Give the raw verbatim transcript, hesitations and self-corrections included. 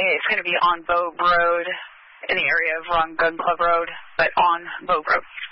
It's going to be on Boat Road, in the area of Ron Gun Club Road, but on Boat Road.